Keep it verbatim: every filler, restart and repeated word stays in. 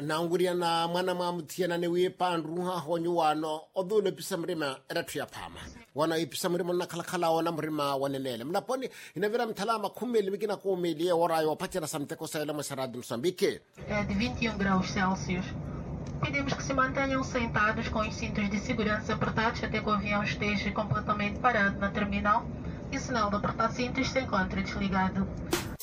nanguria na mwana mamutia ne we pandruha honyu wano odulo pisa mrima eratria pama wana ipisa mrima na kalakala wana mrima wanenele mnaponi inavira mtalama kumeli mikina kumeli ora wapati na samteko saela masaradi Moçambique é de vinte e um graus Celsius. Pedimos que se mantenham sentados com os cintos de segurança apertados até que o avião esteja completamente parado na terminal e o sinal de apertar cintos se encontra desligado.